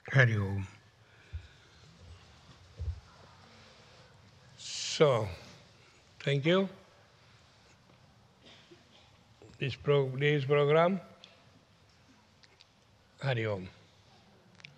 Hari Om. So, thank you. This day's program, Hari Om.